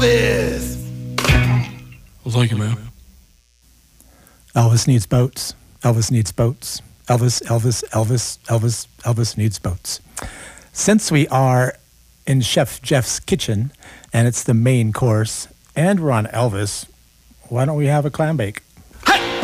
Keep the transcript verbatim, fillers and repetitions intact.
Elvis. Well, thank you, man. Elvis needs boats. Elvis needs boats. Elvis, Elvis, Elvis, Elvis, Elvis needs boats. Since we are in Chef Jeff's kitchen and it's the main course and we're on Elvis, why don't we have a clam bake?